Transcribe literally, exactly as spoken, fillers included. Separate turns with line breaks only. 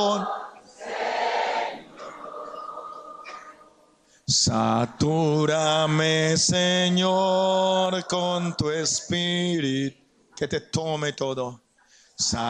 Satúrame, Señor, con tu espíritu. Que te tome todo.